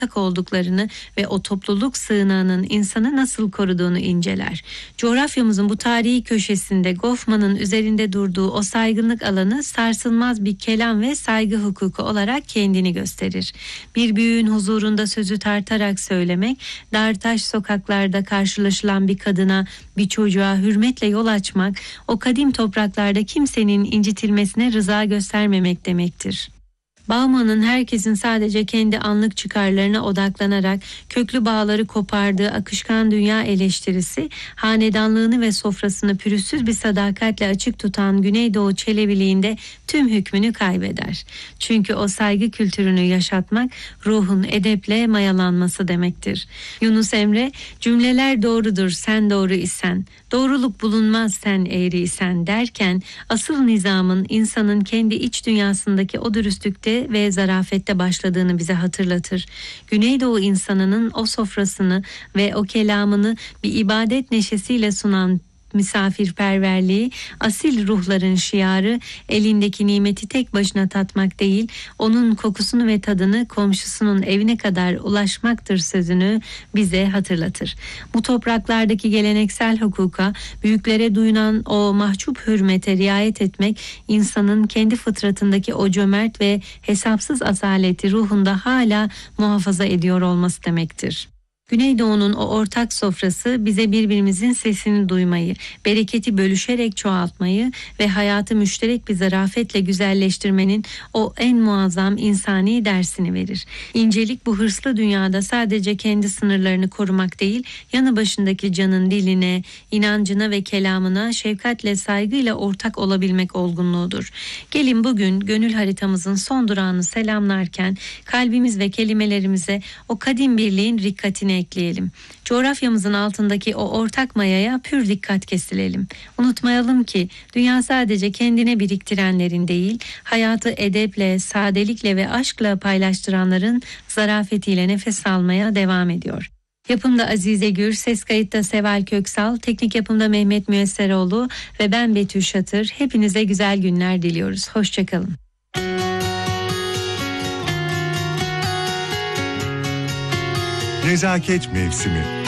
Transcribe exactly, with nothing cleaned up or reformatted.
olduklarını ve o topluluk sığınağının insanı nasıl koruduğunu inceler. Coğrafyamızın bu tarihi köşesinde Goffman'ın üzerinde durduğu o saygınlık alanı sarsılmaz bir kelam ve saygı hukuku olarak kendini gösterir. Bir büyüğün huzurunda sözü tartarak söylemek, dar taş sokaklarda karşılaşılan bir kadına, bir çocuğa hürmetle yol açmak, o kadim topraklarda kimsenin incitilmesine rıza göstermemek demektir. Bauman'ın herkesin sadece kendi anlık çıkarlarına odaklanarak köklü bağları kopardığı akışkan dünya eleştirisi, hanedanlığını ve sofrasını pürüzsüz bir sadakatle açık tutan Güneydoğu Çelebiliğinde tüm hükmünü kaybeder. Çünkü o saygı kültürünü yaşatmak, ruhun edeple mayalanması demektir. Yunus Emre, cümleler doğrudur sen doğru isen, doğruluk bulunmaz sen eğri isen derken, asıl nizamın insanın kendi iç dünyasındaki o dürüstlükte ve zarafette başladığını bize hatırlatır. Güneydoğu insanının o sofrasını ve o kelamını bir ibadet neşesiyle sunan misafirperverliği, asil ruhların şiarı, elindeki nimeti tek başına tatmak değil, onun kokusunu ve tadını komşusunun evine kadar ulaşmaktır sözünü bize hatırlatır. Bu topraklardaki geleneksel hukuka, büyüklere duyulan o mahcup hürmete riayet etmek, insanın kendi fıtratındaki o cömert ve hesapsız asaleti ruhunda hala muhafaza ediyor olması demektir. Güneydoğu'nun o ortak sofrası bize birbirimizin sesini duymayı, bereketi bölüşerek çoğaltmayı ve hayatı müşterek bir zarafetle güzelleştirmenin o en muazzam insani dersini verir. İncelik bu hırslı dünyada sadece kendi sınırlarını korumak değil, yanı başındaki canın diline, inancına ve kelamına şefkatle, saygıyla ortak olabilmek olgunluğudur. Gelin bugün gönül haritamızın son durağını selamlarken kalbimiz ve kelimelerimize o kadim birliğin rikkatini ekleyelim. Coğrafyamızın altındaki o ortak mayaya pür dikkat kesilelim. Unutmayalım ki dünya sadece kendine biriktirenlerin değil, hayatı edeple, sadelikle ve aşkla paylaştıranların zarafetiyle nefes almaya devam ediyor. Yapımda Azize Gür, ses kayıtta Seval Köksal, teknik yapımda Mehmet Müesseroğlu ve ben Betül Şatır. Hepinize güzel günler diliyoruz. Hoşçakalın. Nezaket mevsimi.